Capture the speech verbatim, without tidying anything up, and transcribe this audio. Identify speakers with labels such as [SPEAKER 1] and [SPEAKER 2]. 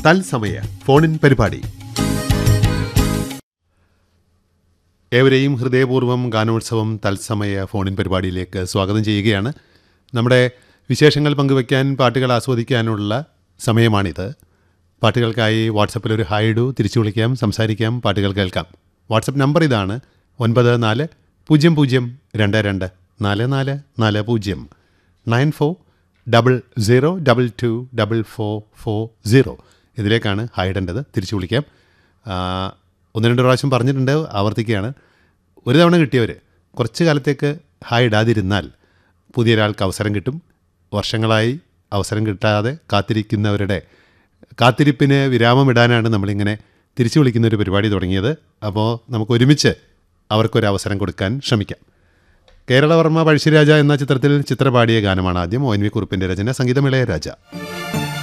[SPEAKER 1] തത്സമയ ഫോണിൻ പരിപാടി. ഏവരെയും ഹൃദയപൂർവ്വം ഗാനോത്സവം തത്സമയ ഫോണിൻ പരിപാടിയിലേക്ക് സ്വാഗതം ചെയ്യുകയാണ്. നമ്മുടെ വിശേഷങ്ങൾ പങ്കുവയ്ക്കാൻ, പാട്ടുകൾ ആസ്വദിക്കാനുള്ള സമയമാണിത്. പാട്ടുകൾക്കായി വാട്സപ്പിൽ ഒരു ഹായ് ഇടൂ, തിരിച്ചു വിളിക്കാം, സംസാരിക്കാം, പാട്ടുകൾ കേൾക്കാം. വാട്സപ്പ് നമ്പർ ഇതാണ്: ഒൻപത് നാല് പൂജ്യം പൂജ്യം രണ്ട് രണ്ട് നാല് നാല് നാല് പൂജ്യം nine four double zero double two double four four zero. ഇതിലേക്കാണ് hi ഇടേണ്ടത്. തിരിച്ചു വിളിക്കാം. ഒന്ന് രണ്ട് പ്രാവശ്യം പറഞ്ഞിട്ടുണ്ട്, ആവർത്തിക്കുകയാണ്. ഒരു തവണ കിട്ടിയവർ കുറച്ച് കാലത്തേക്ക് ഹായ് ഇടാതിരുന്നാൽ പുതിയൊരാൾക്ക് അവസരം കിട്ടും. വർഷങ്ങളായി അവസരം കിട്ടാതെ കാത്തിരിക്കുന്നവരുടെ കാത്തിരിപ്പിന് വിരാമമിടാനാണ് നമ്മളിങ്ങനെ തിരിച്ചു വിളിക്കുന്നൊരു പരിപാടി തുടങ്ങിയത്. അപ്പോൾ നമുക്ക് ഒരുമിച്ച് അവർക്കൊരവസരം കൊടുക്കാൻ ശ്രമിക്കാം. കേരളവർമ്മ പഴശ്ശിരാജ എന്ന ചിത്രത്തിൽ ചിത്രപാടിയ ഗാനമാണ് ആദ്യം. ഒ എൻ വി കുറുപ്പിൻ്റെ രചന, സംഗീതം ഇളയരാജ.